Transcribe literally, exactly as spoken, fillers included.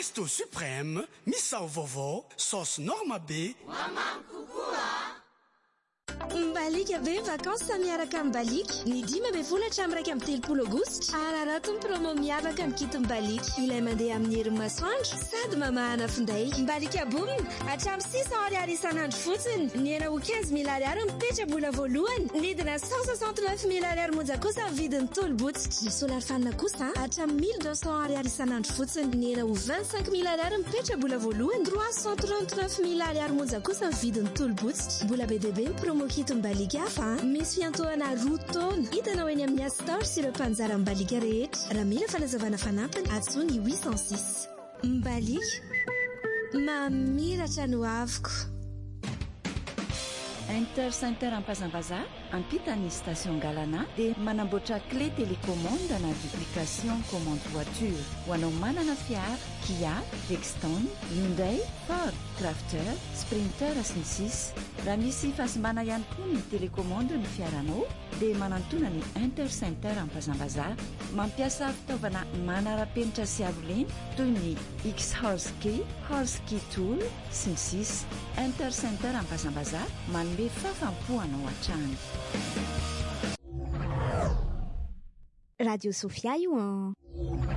Resto Suprême, misao vaovao, sauce Norma B. Mbalika be vacances miaraka amin'ny Balika. Ny dimy ambin'ny folo hatramin'ny iraika amby telopolo aogositra. Ararato ny promo miavaka amin'ny kit Mbalika. Ilay mandeha amin'ny herin'ny masoandro sady mamahana finday. Mbalika boum hatramin'ny six cents ariary isan'andro fotsiny. Ny ena ho quinze mille ariary mipetra-bola voalohany. Nidina cent soixante-neuf mille ariary monja kosa amin'ny vidin'ny tolo-botsitra. Ny solar fan kosa hatramin'ny mille deux cents ariary isan'andro fotsiny. Ny ena ho vingt-cinq mille ariary mipetra-bola voalohany. trois cent trente-neuf mille ariary monja kosa amin'ny vidin'ny tolo-botsitra. Bola be dia be ny promo kit Mbalika hafa misy fiantohana roa taona. Hitanao eny amin'ny Astor sy ireo mpanjara Mbalika rehetra. Raha mila fanazavana fanampiny atsony huit cent six. Mbalika mamiratra no avoko. Intercenter Ampazambaza ampitany station Galana dia manamboatra clé télécommande na duplication commande voiture ho anao manana fiara Kia, Rexton, Hyundai, Ford, Crafter, Sprinter sy ny sisa. Raha misy fahasimana ihany koa ny télécommande ny fiaranao dia manantona ny Intercenter Ampazambaza mampiasa fitaovana manara-penitra sy aroleny toy ny X-Horse-Key, Horse-Key Tool sy ny sisa. Intercenter Ampazambaza manome fafampoanao hatrany. Radio Sofia io an